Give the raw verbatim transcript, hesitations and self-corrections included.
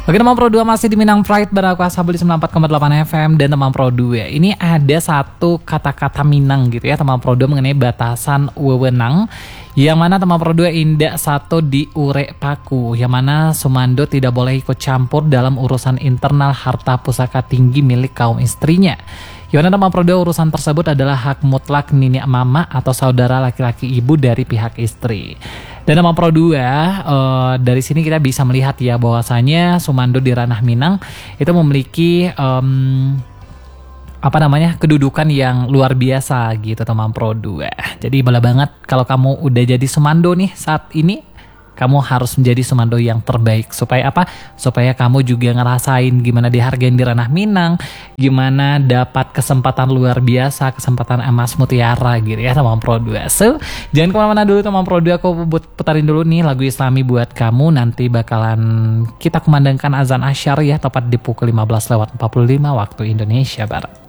Oke teman Pro dua masih di Minang Pride bareng aku Ashabul di sembilan puluh empat koma delapan F M. Dan teman Pro dua ini ada satu kata-kata Minang gitu ya teman Pro dua mengenai batasan wewenang, yang mana teman Pro dua indak satu di ure paku, yang mana Sumando tidak boleh ikut campur dalam urusan internal harta pusaka tinggi milik kaum istrinya. Yang mana teman Pro dua urusan tersebut adalah hak mutlak nenek mama atau saudara laki-laki ibu dari pihak istri. Dan teman Pro dua uh, dari sini kita bisa melihat ya bahwasanya Sumando di ranah Minang itu memiliki um, apa namanya kedudukan yang luar biasa gitu teman Pro dua. Jadi bala banget kalau kamu udah jadi Sumando nih saat ini, kamu harus menjadi Sumando yang terbaik. Supaya apa? Supaya kamu juga ngerasain gimana dihargain di ranah Minang, gimana dapat kesempatan luar biasa, kesempatan emas mutiara gitu ya teman Pro dua. So, jangan kemana-mana dulu teman Pro dua, aku putarin dulu nih lagu Islami buat kamu. Nanti bakalan kita kumandangkan azan asyar ya, tepat di pukul lima belas lewat empat puluh lima waktu Indonesia Barat.